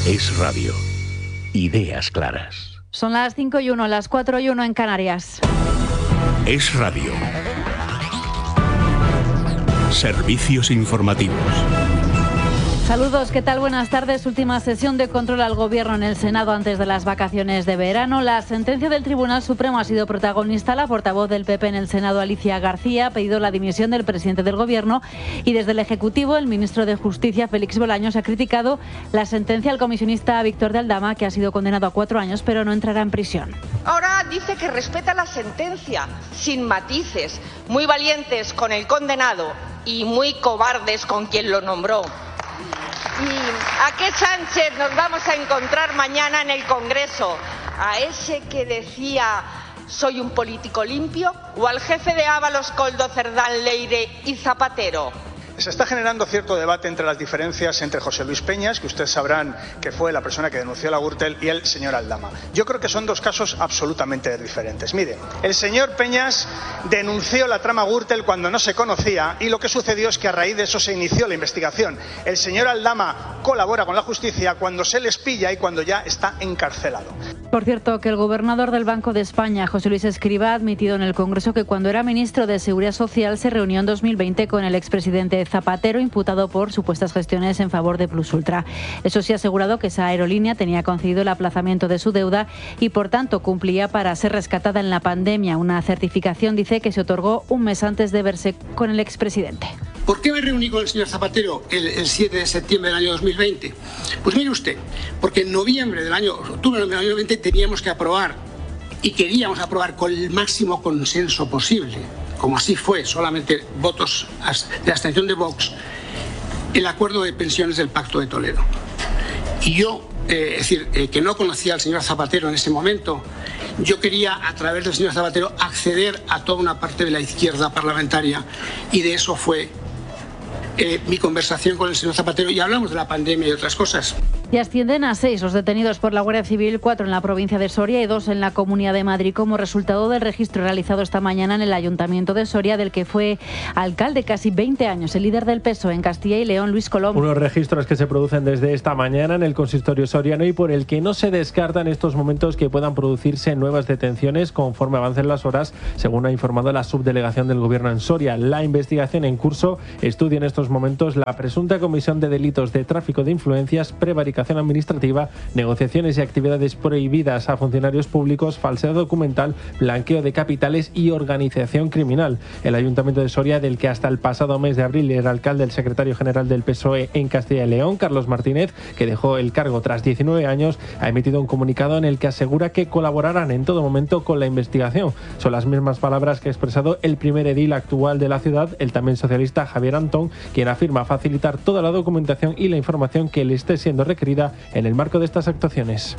Es Radio. Ideas claras. Son las 5:01, las 4:01 en Canarias. Es Radio. Servicios informativos. Saludos, ¿qué tal? Buenas tardes. Última sesión de control al Gobierno en el Senado antes de las vacaciones de verano. La sentencia del Tribunal Supremo ha sido protagonista. La portavoz del PP en el Senado, Alicia García, ha pedido la dimisión del presidente del Gobierno y desde el Ejecutivo, el ministro de Justicia, Félix Bolaños, ha criticado la sentencia al comisionista Víctor de Aldama, que ha sido condenado a 4 años, pero no entrará en prisión. Ahora dice que respeta la sentencia, sin matices, muy valientes con el condenado y muy cobardes con quien lo nombró. ¿Y a qué Sánchez nos vamos a encontrar mañana en el Congreso? ¿A ese que decía soy un político limpio? ¿O al jefe de Ábalos, Koldo, Cerdán, Leire y Zapatero? Se está generando cierto debate entre las diferencias entre José Luis Peñas, que ustedes sabrán que fue la persona que denunció la Gürtel, y el señor Aldama. Yo creo que son dos casos absolutamente diferentes. Mire, el señor Peñas denunció la trama Gürtel cuando no se conocía y lo que sucedió es que a raíz de eso se inició la investigación. El señor Aldama colabora con la justicia cuando se les pilla y cuando ya está encarcelado. Por cierto, que el gobernador del Banco de España, José Luis Escrivá, ha admitido en el Congreso que cuando era ministro de Seguridad Social se reunió en 2020 con el expresidente Zapatero, imputado por supuestas gestiones en favor de Plus Ultra. Eso sí, ha asegurado que esa aerolínea tenía concedido el aplazamiento de su deuda y, por tanto, cumplía para ser rescatada en la pandemia. Una certificación, dice, que se otorgó un mes antes de verse con el expresidente. ¿Por qué me reuní con el señor Zapatero el 7 de septiembre del año 2020? Pues mire usted, porque en octubre del año 2020 teníamos que aprobar y queríamos aprobar con el máximo consenso posible, como así fue, solamente votos de abstención de Vox, el acuerdo de pensiones del Pacto de Toledo. Y yo, que no conocía al señor Zapatero en ese momento, yo quería, a través del señor Zapatero, acceder a toda una parte de la izquierda parlamentaria, y de eso fue mi conversación con el señor Zapatero, y hablamos de la pandemia y otras cosas. Y ascienden a 6 los detenidos por la Guardia Civil, 4 en la provincia de Soria y 2 en la Comunidad de Madrid, como resultado del registro realizado esta mañana en el Ayuntamiento de Soria, del que fue alcalde casi 20 años, el líder del PSOE en Castilla y León, Luis Colom. Unos registros que se producen desde esta mañana en el consistorio soriano y por el que no se descarta en estos momentos que puedan producirse nuevas detenciones conforme avancen las horas, según ha informado la subdelegación del Gobierno en Soria. La investigación en curso estudia en estos momentos la presunta comisión de delitos de tráfico de influencias, prevaricación administrativa, negociaciones y actividades prohibidas a funcionarios públicos, falsedad documental, blanqueo de capitales y organización criminal. El Ayuntamiento de Soria, del que hasta el pasado mes de abril era alcalde el secretario general del PSOE en Castilla y León, Carlos Martínez, que dejó el cargo tras 19 años, ha emitido un comunicado en el que asegura que colaborarán en todo momento con la investigación. Son las mismas palabras que ha expresado el primer edil actual de la ciudad, el también socialista Javier Antón, quien afirma facilitar toda la documentación y la información que le esté siendo requerida en el marco de estas actuaciones.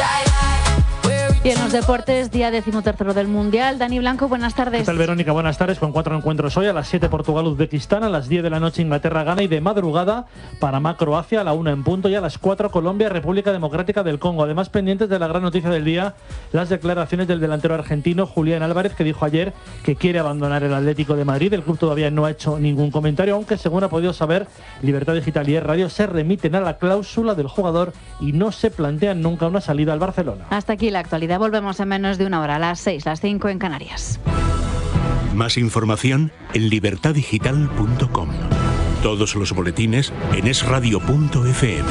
Y en los deportes, día 13º del Mundial. Dani Blanco, buenas tardes. ¿Qué tal, Verónica? Buenas tardes, con 4 encuentros hoy. A las 7 Portugal-Uzbekistán, a las 10 de la noche Inglaterra-Ghana y de madrugada Panamá-Croacia, a la 1 en punto, y a las 4 Colombia-República Democrática del Congo. Además, pendientes de la gran noticia del día, las declaraciones del delantero argentino Julián Álvarez, que dijo ayer que quiere abandonar el Atlético de Madrid. El club todavía no ha hecho ningún comentario, aunque según ha podido saber Libertad Digital y Radio, se remiten a la cláusula del jugador y no se plantean nunca una salida al Barcelona. Hasta aquí la actualidad. Volvemos en menos de una hora, a las 6, las 5 en Canarias. Más información en libertadigital.com. Todos los boletines en esradio.fm.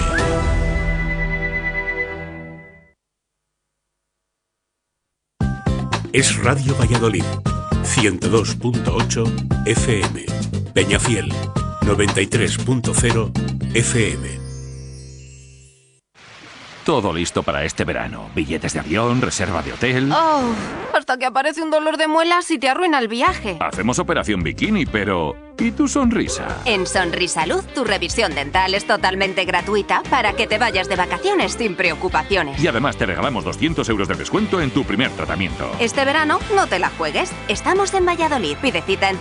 Es Radio Valladolid, 102.8 FM. Peñafiel, 93.0 FM. Todo listo para este verano. Billetes de avión, reserva de hotel... Oh, hasta que aparece un dolor de muelas y te arruina el viaje. Hacemos operación bikini, pero... ¿y tu sonrisa? En Sonrisalud, tu revisión dental es totalmente gratuita para que te vayas de vacaciones sin preocupaciones. Y además te regalamos 200 euros de descuento en tu primer tratamiento. Este verano no te la juegues. Estamos en Valladolid. Pide cita en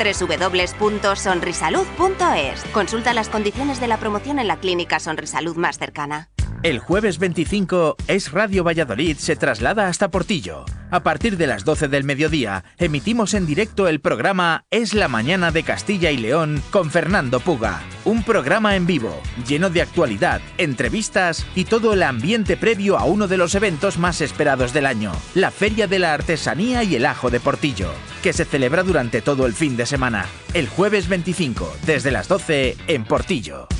www.sonrisalud.es. Consulta las condiciones de la promoción en la clínica Sonrisalud más cercana. El jueves 25, Es Radio Valladolid se traslada hasta Portillo. A partir de las 12 del mediodía, emitimos en directo el programa Es la Mañana de Castilla y León con Fernando Puga. Un programa en vivo, lleno de actualidad, entrevistas y todo el ambiente previo a uno de los eventos más esperados del año, la Feria de la Artesanía y el Ajo de Portillo, que se celebra durante todo el fin de semana. El jueves 25, desde las 12, en Portillo.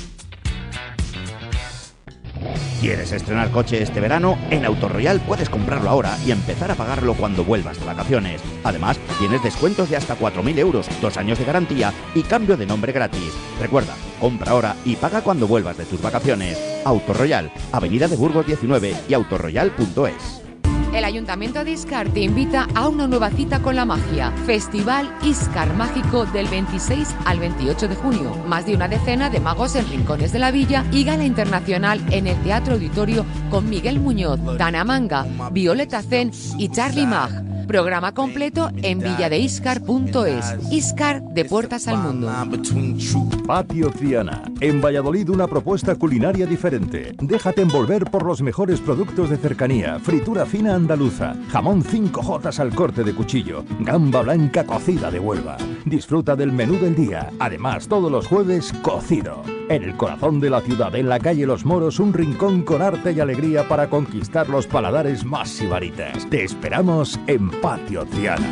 ¿Quieres estrenar coche este verano? En Autoroyal puedes comprarlo ahora y empezar a pagarlo cuando vuelvas de vacaciones. Además, tienes descuentos de hasta 4.000 euros, 2 años de garantía y cambio de nombre gratis. Recuerda, compra ahora y paga cuando vuelvas de tus vacaciones. Autoroyal, Avenida de Burgos 19 y autoroyal.es. El Ayuntamiento de Íscar te invita a una nueva cita con la magia. Festival Íscar Mágico del 26 al 28 de junio. Más de una decena de magos en rincones de la villa y gala internacional en el Teatro Auditorio con Miguel Muñoz, Tana Manga, Violeta Zen y Charlie Mag. Programa completo en villadeiscar.es. Íscar, de puertas al mundo. Patio Triana. En Valladolid, una propuesta culinaria diferente. Déjate envolver por los mejores productos de cercanía. Fritura fina andaluza. Jamón 5J al corte de cuchillo. Gamba blanca cocida de Huelva. Disfruta del menú del día. Además, todos los jueves, cocido. En el corazón de la ciudad, en la calle Los Moros, un rincón con arte y alegría para conquistar los paladares más sibaritas. Te esperamos en Patio Triana.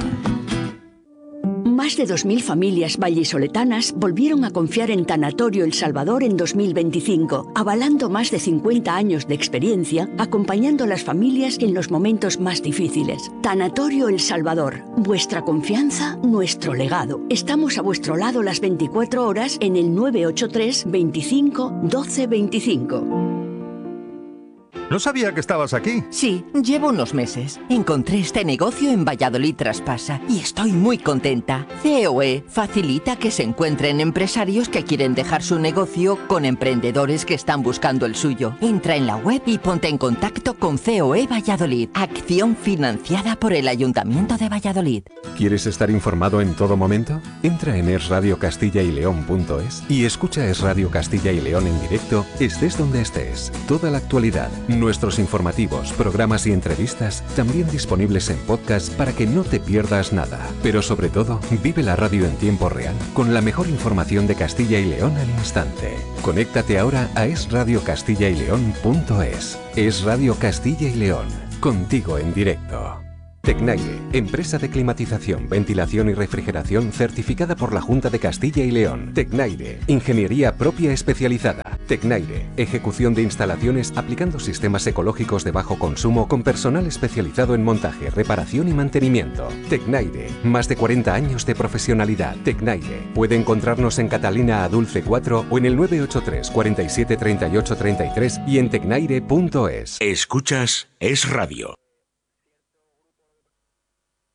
Más de 2.000 familias vallisoletanas volvieron a confiar en Tanatorio El Salvador en 2025, avalando más de 50 años de experiencia, acompañando a las familias en los momentos más difíciles. Tanatorio El Salvador, vuestra confianza, nuestro legado. Estamos a vuestro lado las 24 horas en el 983 25 12 25. No sabía que estabas aquí. Sí, llevo unos meses. Encontré este negocio en Valladolid Traspasa y estoy muy contenta. COE facilita que se encuentren empresarios que quieren dejar su negocio con emprendedores que están buscando el suyo. Entra en la web y ponte en contacto con COE Valladolid. Acción financiada por el Ayuntamiento de Valladolid. ¿Quieres estar informado en todo momento? Entra en esradiocastillaYleón.es y escucha Es Radio Castilla y León en directo, estés donde estés. Toda la actualidad, nuestros informativos, programas y entrevistas también disponibles en podcast para que no te pierdas nada. Pero sobre todo, vive la radio en tiempo real con la mejor información de Castilla y León al instante. Conéctate ahora a esradiocastillaYleón.es. Es Radio Castilla y León, contigo en directo. Tecnaire, empresa de climatización, ventilación y refrigeración certificada por la Junta de Castilla y León. Tecnaire, ingeniería propia especializada. Tecnaire, ejecución de instalaciones aplicando sistemas ecológicos de bajo consumo con personal especializado en montaje, reparación y mantenimiento. Tecnaire, más de 40 años de profesionalidad. Tecnaire, puede encontrarnos en Catalina a Dulce 4 o en el 983 47 38 33 y en tecnaire.es. Escuchas Es Radio.